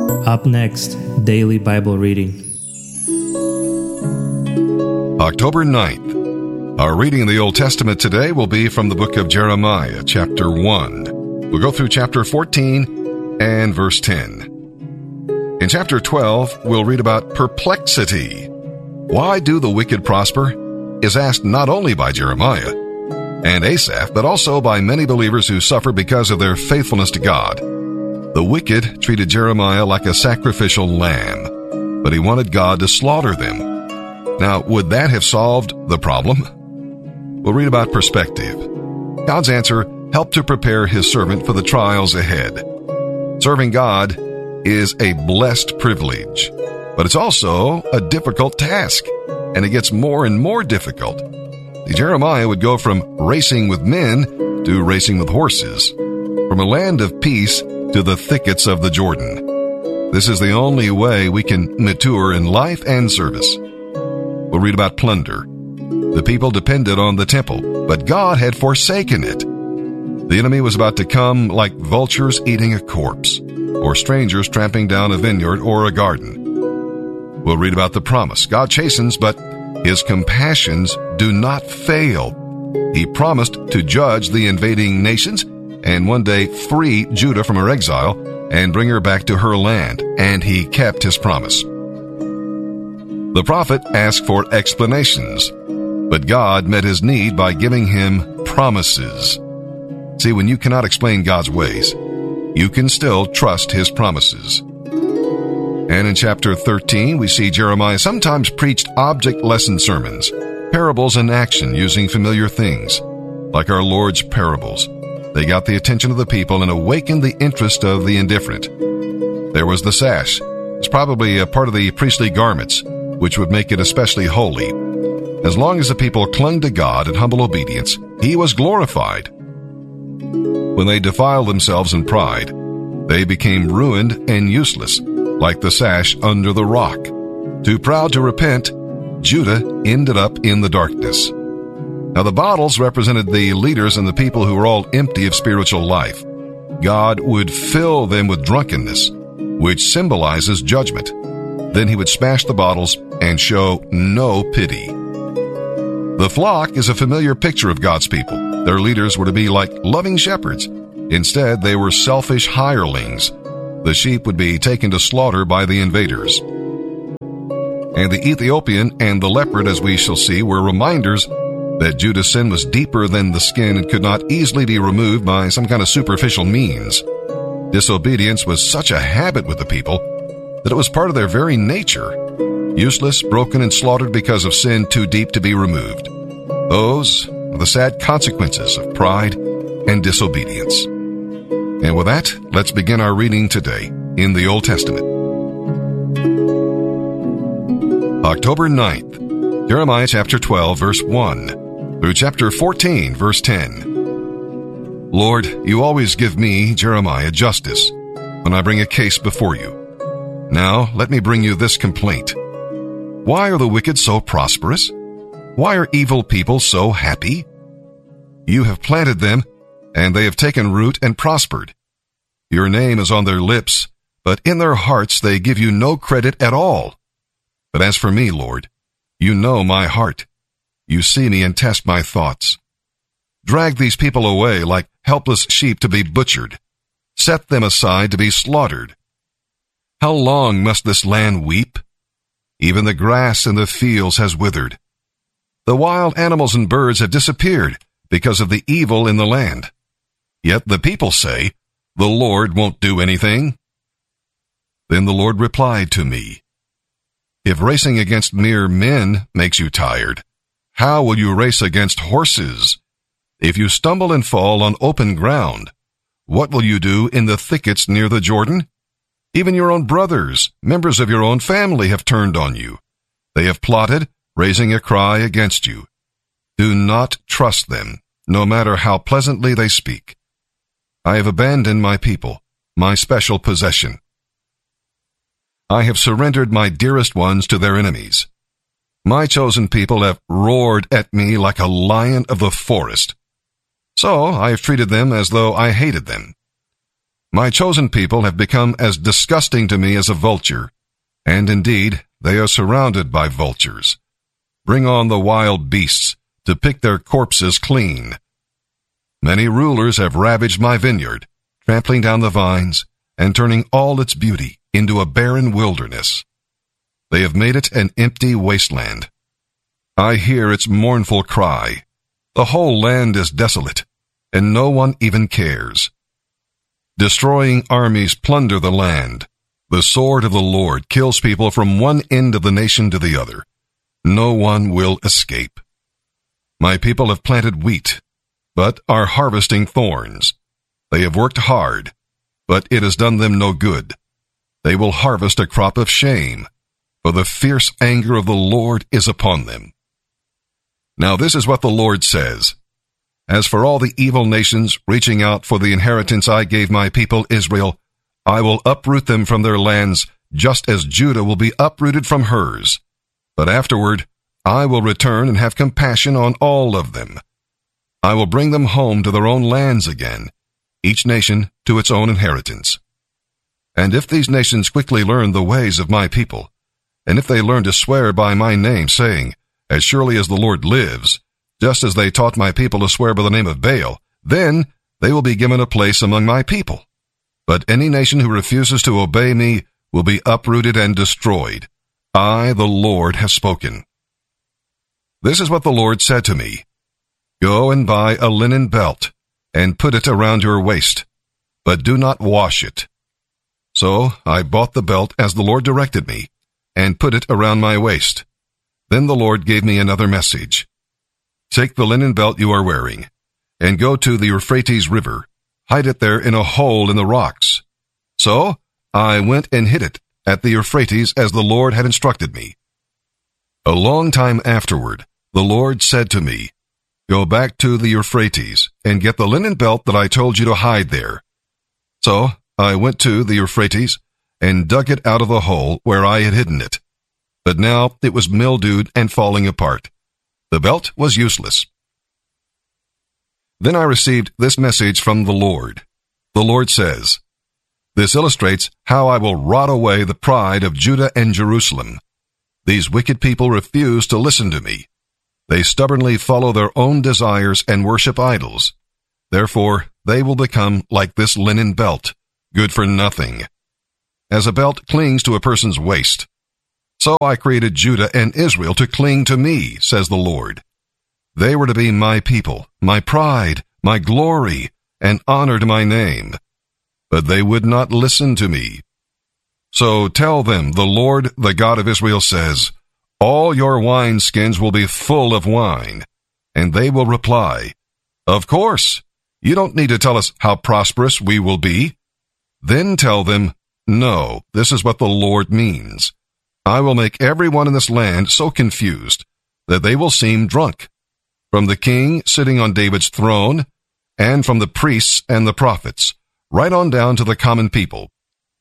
Up next, Daily Bible Reading. October 9th. Our reading in the Old Testament today will be from the book of Jeremiah, chapter 1. We'll go through chapter 14 and verse 10. In chapter 12, we'll read about perplexity. Why do the wicked prosper? Is asked not only by Jeremiah and Asaph, but also by many believers who suffer because of their faithfulness to God. The wicked treated Jeremiah like a sacrificial lamb, but he wanted God to slaughter them. Now, would that have solved the problem? We'll read about perspective. God's answer helped to prepare his servant for the trials ahead. Serving God is a blessed privilege, but it's also a difficult task, and it gets more and more difficult. Jeremiah would go from racing with men to racing with horses, from a land of peace to the thickets of the Jordan. This is the only way we can mature in life and service. We'll read about plunder. The people depended on the temple, but God had forsaken it. The enemy was about to come like vultures eating a corpse, or strangers tramping down a vineyard or a garden. We'll read about the promise. God chastens, but his compassions do not fail. He promised to judge the invading nations and one day free Judah from her exile and bring her back to her land, and he kept his promise. The prophet asked for explanations, but God met his need by giving him promises. See, when you cannot explain God's ways, you can still trust his promises. And in chapter 13, we see Jeremiah sometimes preached object lesson sermons, parables in action using familiar things, like our Lord's parables. They got the attention of the people and awakened the interest of the indifferent. There was the sash. It's probably a part of the priestly garments, which would make it especially holy. As long as the people clung to God in humble obedience, he was glorified. When they defiled themselves in pride, they became ruined and useless, like the sash under the rock. Too proud to repent, Judah ended up in the darkness. Now the bottles represented the leaders and the people who were all empty of spiritual life. God would fill them with drunkenness, which symbolizes judgment. Then he would smash the bottles and show no pity. The flock is a familiar picture of God's people. Their leaders were to be like loving shepherds. Instead, they were selfish hirelings. The sheep would be taken to slaughter by the invaders. And the Ethiopian and the leopard, as we shall see, were reminders that Judah's sin was deeper than the skin and could not easily be removed by some kind of superficial means. Disobedience was such a habit with the people that it was part of their very nature. Useless, broken, and slaughtered because of sin too deep to be removed. Those are the sad consequences of pride and disobedience. And with that, let's begin our reading today in the Old Testament. October 9th, Jeremiah chapter 12, verse 1, through chapter 14, verse 10. Lord, you always give me, Jeremiah, justice when I bring a case before you. Now, let me bring you this complaint. Why are the wicked so prosperous? Why are evil people so happy? You have planted them, and they have taken root and prospered. Your name is on their lips, but in their hearts they give you no credit at all. But as for me, Lord, you know my heart. You see me and test my thoughts. Drag these people away like helpless sheep to be butchered. Set them aside to be slaughtered. How long must this land weep? Even the grass in the fields has withered. The wild animals and birds have disappeared because of the evil in the land. Yet the people say, the Lord won't do anything. Then the Lord replied to me, if racing against mere men makes you tired, how will you race against horses? If you stumble and fall on open ground, what will you do in the thickets near the Jordan? Even your own brothers, members of your own family, have turned on you. They have plotted, raising a cry against you. Do not trust them, no matter how pleasantly they speak. I have abandoned my people, my special possession. I have surrendered my dearest ones to their enemies. My chosen people have roared at me like a lion of the forest. So I have treated them as though I hated them. My chosen people have become as disgusting to me as a vulture, and indeed they are surrounded by vultures. Bring on the wild beasts to pick their corpses clean. Many rulers have ravaged my vineyard, trampling down the vines and turning all its beauty into a barren wilderness. They have made it an empty wasteland. I hear its mournful cry. The whole land is desolate, and no one even cares. Destroying armies plunder the land. The sword of the Lord kills people from one end of the nation to the other. No one will escape. My people have planted wheat, but are harvesting thorns. They have worked hard, but it has done them no good. They will harvest a crop of shame, for the fierce anger of the Lord is upon them. Now this is what the Lord says. As for all the evil nations reaching out for the inheritance I gave my people Israel, I will uproot them from their lands, just as Judah will be uprooted from hers. But afterward, I will return and have compassion on all of them. I will bring them home to their own lands again, each nation to its own inheritance. And if these nations quickly learn the ways of my people, and if they learn to swear by my name, saying, As surely as the Lord lives, just as they taught my people to swear by the name of Baal, then they will be given a place among my people. But any nation who refuses to obey me will be uprooted and destroyed. I, the Lord, have spoken. This is what the Lord said to me. Go and buy a linen belt, and put it around your waist, but do not wash it. So I bought the belt as the Lord directed me, and put it around my waist. Then the Lord gave me another message. Take the linen belt you are wearing, and go to the Euphrates River. Hide it there in a hole in the rocks. So I went and hid it at the Euphrates as the Lord had instructed me. A long time afterward, the Lord said to me, Go back to the Euphrates and get the linen belt that I told you to hide there. So I went to the Euphrates and dug it out of the hole where I had hidden it. But now it was mildewed and falling apart. The belt was useless. Then I received this message from the Lord. The Lord says, This illustrates how I will rot away the pride of Judah and Jerusalem. These wicked people refuse to listen to me. They stubbornly follow their own desires and worship idols. Therefore, they will become like this linen belt, good for nothing. As a belt clings to a person's waist, so I created Judah and Israel to cling to me, says the Lord. They were to be my people, my pride, my glory, and honored my name. But they would not listen to me. So tell them, the Lord, the God of Israel, says, All your wineskins will be full of wine. And they will reply, Of course, you don't need to tell us how prosperous we will be. Then tell them, No, this is what the Lord means. I will make everyone in this land so confused that they will seem drunk, from the king sitting on David's throne, and from the priests and the prophets, right on down to the common people.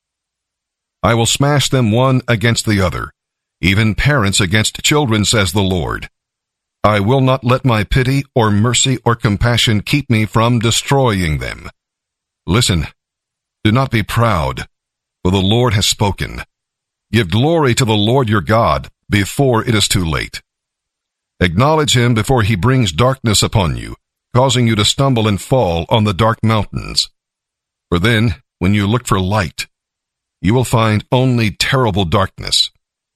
I will smash them one against the other, even parents against children, says the Lord. I will not let my pity or mercy or compassion keep me from destroying them. Listen, do not be proud, for the Lord has spoken. Give glory to the Lord your God before it is too late. Acknowledge him before he brings darkness upon you, causing you to stumble and fall on the dark mountains. For then, when you look for light, you will find only terrible darkness.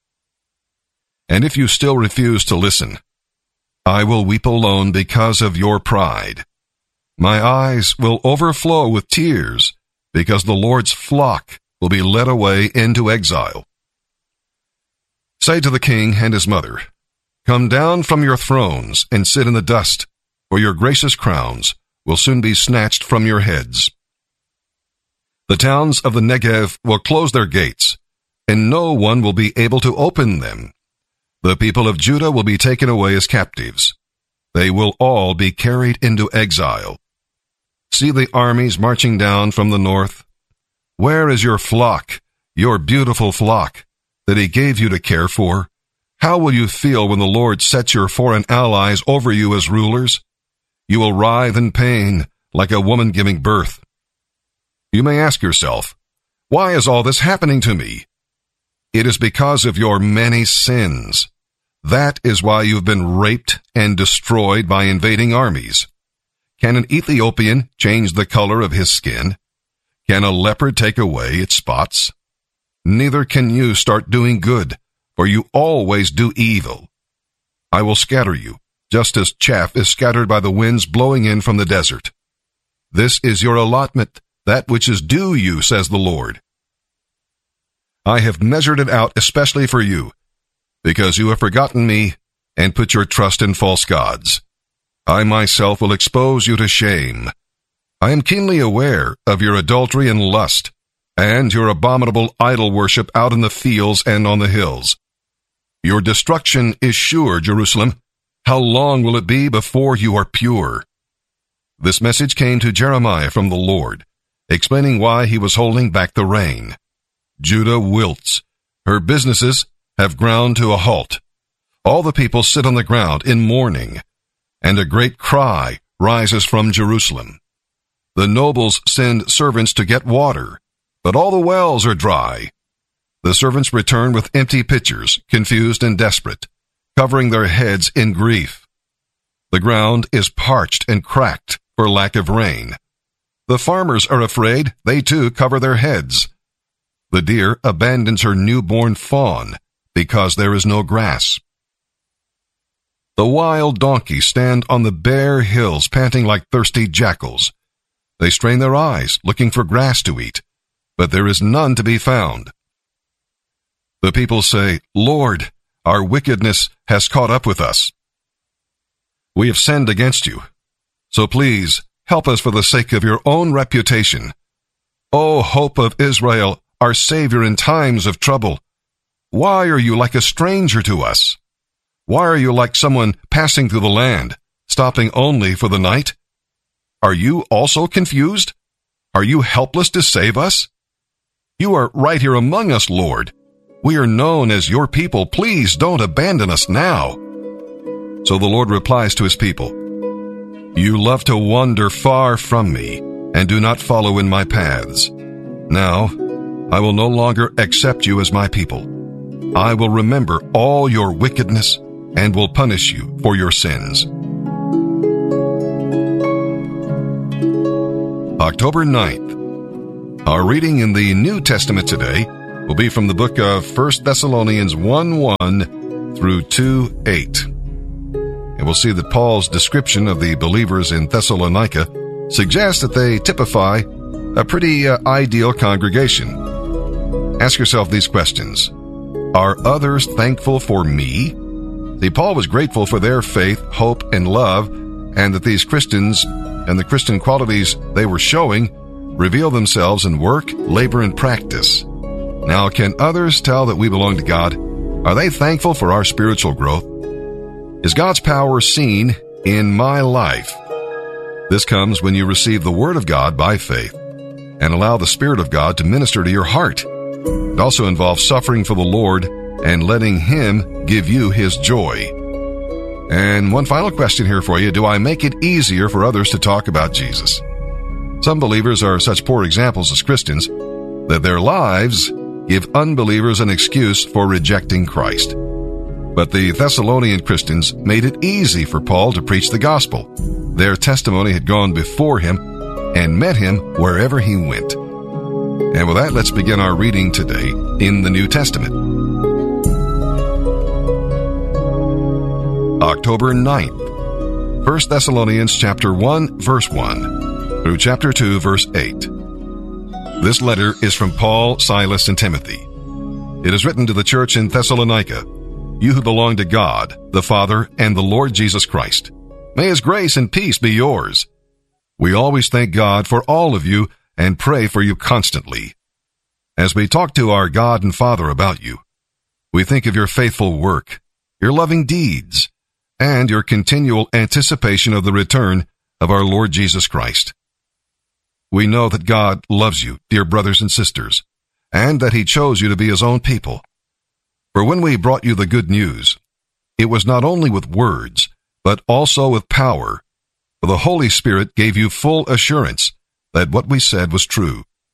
And if you still refuse to listen, I will weep alone because of your pride. My eyes will overflow with tears because the Lord's flock will be led away into exile. Say to the king and his mother, Come down from your thrones and sit in the dust, for your gracious crowns will soon be snatched from your heads. The towns of the Negev will close their gates, and no one will be able to open them. The people of Judah will be taken away as captives. They will all be carried into exile. See the armies marching down from the north. Where is your flock, your beautiful flock, that he gave you to care for? How will you feel when the Lord sets your foreign allies over you as rulers? You will writhe in pain like a woman giving birth. You may ask yourself, why is all this happening to me? It is because of your many sins. That is why you've been raped and destroyed by invading armies. Can an Ethiopian change the color of his skin? Can a leopard take away its spots? Neither can you start doing good, for you always do evil. I will scatter you, just as chaff is scattered by the winds blowing in from the desert. This is your allotment, that which is due you, says the Lord. I have measured it out especially for you, because you have forgotten me and put your trust in false gods. I myself will expose you to shame. I am keenly aware of your adultery and lust, and your abominable idol worship out in the fields and on the hills. Your destruction is sure, Jerusalem. How long will it be before you are pure? This message came to Jeremiah from the Lord, explaining why he was holding back the rain. Judah wilts. Her businesses have ground to a halt. All the people sit on the ground in mourning, and a great cry rises from Jerusalem. The nobles send servants to get water, but all the wells are dry. The servants return with empty pitchers, confused and desperate, covering their heads in grief. The ground is parched and cracked for lack of rain. The farmers are afraid, they too cover their heads. The deer abandons her newborn fawn because there is no grass. The wild donkeys stand on the bare hills panting like thirsty jackals. They strain their eyes looking for grass to eat, but there is none to be found. The people say, Lord, our wickedness has caught up with us. We have sinned against you, so please help us for the sake of your own reputation. O hope of Israel, our Savior in times of trouble, why are you like a stranger to us? Why are you like someone passing through the land, stopping only for the night? Are you also confused? Are you helpless to save us? You are right here among us, Lord. We are known as your people. Please don't abandon us now. So the Lord replies to his people, You love to wander far from me and do not follow in my paths. Now, I will no longer accept you as my people. I will remember all your wickedness and will punish you for your sins. October 9th. Our reading in the New Testament today will be from the book of 1 Thessalonians 1:1 through 2:8. And we'll see that Paul's description of the believers in Thessalonica suggests that they typify a pretty ideal congregation. Ask yourself these questions. Are others thankful for me? See, Paul was grateful for their faith, hope, and love, and that these Christians and the Christian qualities they were showing reveal themselves in work, labor, and practice. Now, can others tell that we belong to God? Are they thankful for our spiritual growth? Is God's power seen in my life? This comes when you receive the Word of God by faith and allow the Spirit of God to minister to your heart. It also involves suffering for the Lord and letting Him give you His joy. And one final question here for you. Do I make it easier for others to talk about Jesus? Some believers are such poor examples as Christians that their lives give unbelievers an excuse for rejecting Christ. But the Thessalonian Christians made it easy for Paul to preach the gospel. Their testimony had gone before him and met him wherever he went. And with that, let's begin our reading today in the New Testament. October 9th, 1 Thessalonians chapter 1, verse 1 through chapter 2, verse 8. This letter is from Paul, Silas, and Timothy. It is written to the church in Thessalonica, you who belong to God, the Father, and the Lord Jesus Christ. May His grace and peace be yours. We always thank God for all of you and pray for you constantly. As we talk to our God and Father about you, we think of your faithful work, your loving deeds, and your continual anticipation of the return of our Lord Jesus Christ. We know that God loves you, dear brothers and sisters, and that He chose you to be His own people. For when we brought you the good news, it was not only with words, but also with power, for the Holy Spirit gave you full assurance that what we said was true.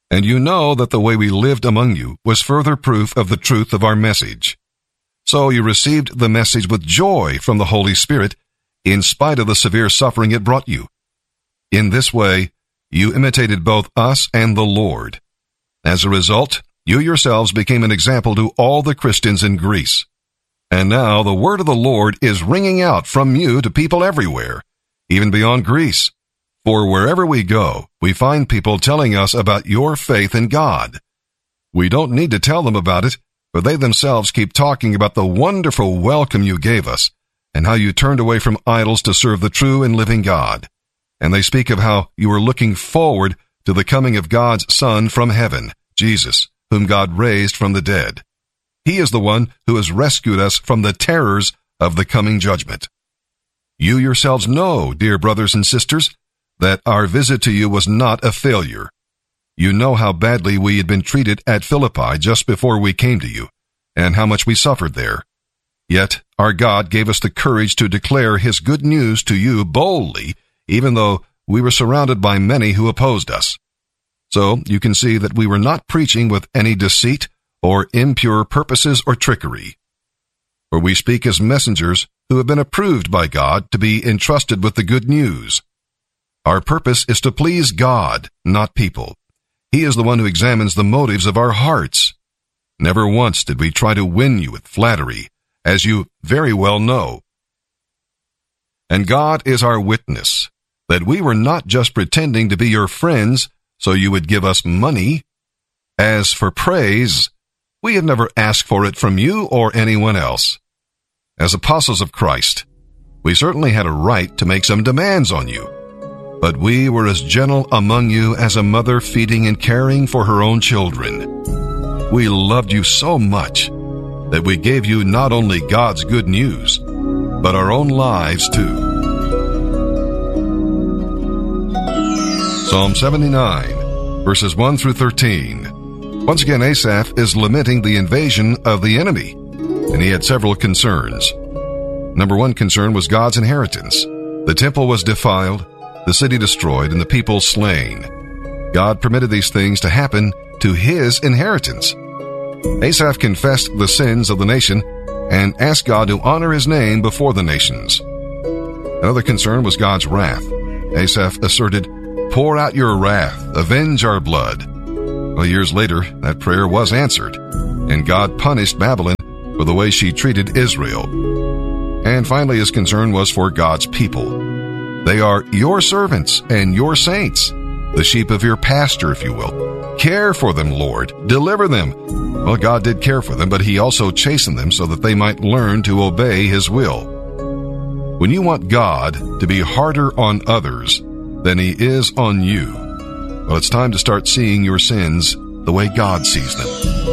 And you know that the way we lived among you was further proof of the truth of our message. So you received the message with joy from the Holy Spirit, in spite of the severe suffering it brought you. In this way, you imitated both us and the Lord. As a result, you yourselves became an example to all the Christians in Greece. And now the word of the Lord is ringing out from you to people everywhere, even beyond Greece. For wherever we go, we find people telling us about your faith in God. We don't need to tell them about it, for they themselves keep talking about the wonderful welcome you gave us, and how you turned away from idols to serve the true and living God. And they speak of how you are looking forward to the coming of God's Son from heaven, Jesus, whom God raised from the dead. He is the one who has rescued us from the terrors of the coming judgment. You yourselves know, dear brothers and sisters, that our visit to you was not a failure. You know how badly we had been treated at Philippi just before we came to you, and how much we suffered there. Yet our God gave us the courage to declare His good news to you boldly, even though we were surrounded by many who opposed us. So you can see that we were not preaching with any deceit or impure purposes or trickery. For we speak as messengers who have been approved by God to be entrusted with the good news. Our purpose is to please God, not people. He is the one who examines the motives of our hearts. Never once did we try to win you with flattery, as you very well know. And God is our witness, that we were not just pretending to be your friends so you would give us money. As for praise, we have never asked for it from you or anyone else. As apostles of Christ, we certainly had a right to make some demands on you, but we were as gentle among you as a mother feeding and caring for her own children. We loved you so much that we gave you not only God's good news, but our own lives too. Psalm 79, verses 1 through 13. Once again, Asaph is lamenting the invasion of the enemy, and he had several concerns. Number one concern was God's inheritance. The temple was defiled, the city destroyed, and the people slain. God permitted these things to happen to his inheritance. Asaph confessed the sins of the nation and asked God to honor his name before the nations. Another concern was God's wrath. Asaph asserted, "Pour out your wrath, avenge our blood." Well, years later, that prayer was answered, and God punished Babylon for the way she treated Israel. And finally, his concern was for God's people. They are your servants and your saints, the sheep of your pasture, if you will. Care for them, Lord. Deliver them. Well, God did care for them, but he also chastened them so that they might learn to obey his will. When you want God to be harder on others than he is on you, well, it's time to start seeing your sins the way God sees them.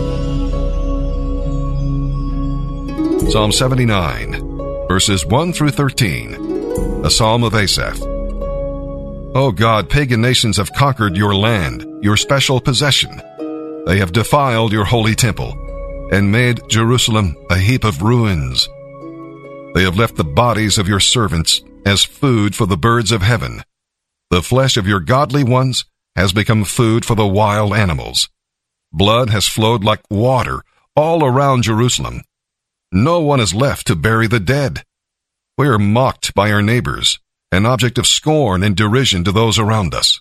Psalm 79, verses 1 through 13, a psalm of Asaph. O God, pagan nations have conquered your land, your special possession. They have defiled your holy temple and made Jerusalem a heap of ruins. They have left the bodies of your servants as food for the birds of heaven. The flesh of your godly ones has become food for the wild animals. Blood has flowed like water all around Jerusalem. No one is left to bury the dead. We are mocked by our neighbors, an object of scorn and derision to those around us.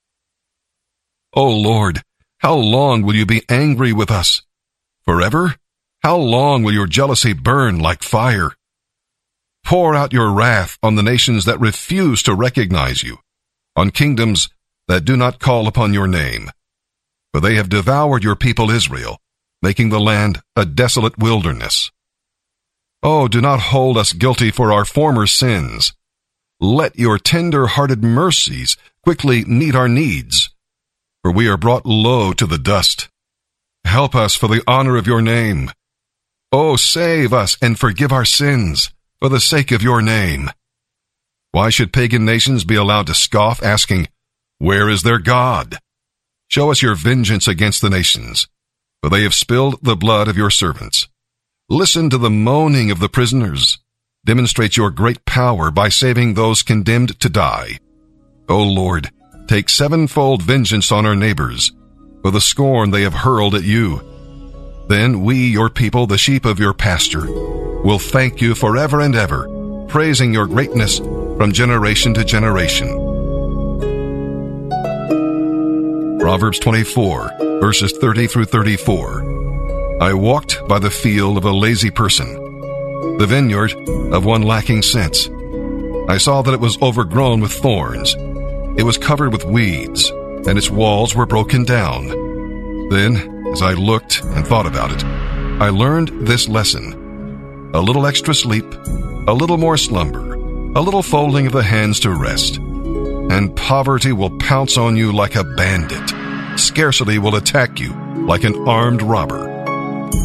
O Lord, how long will you be angry with us? Forever? How long will your jealousy burn like fire? Pour out your wrath on the nations that refuse to recognize you, on kingdoms that do not call upon your name. For they have devoured your people Israel, making the land a desolate wilderness. Oh, do not hold us guilty for our former sins. Let your tender-hearted mercies quickly meet our needs, for we are brought low to the dust. Help us for the honor of your name. Oh, save us and forgive our sins for the sake of your name. Why should pagan nations be allowed to scoff, asking, "Where is their God?" Show us your vengeance against the nations, for they have spilled the blood of your servants. Listen to the moaning of the prisoners. Demonstrate your great power by saving those condemned to die. O Lord, take sevenfold vengeance on our neighbors. for the scorn they have hurled at you. Then we, your people, the sheep of your pasture, will thank you forever and ever, praising your greatness from generation to generation. Proverbs 24, verses 30 through 34. I walked by the field of a lazy person, the vineyard of one lacking sense. I saw that it was overgrown with thorns. It was covered with weeds, and its walls were broken down. Then, as I looked and thought about it, I learned this lesson. A little extra sleep, a little more slumber, a little folding of the hands to rest, and poverty will pounce on you like a bandit. Scarcity will attack you like an armed robber.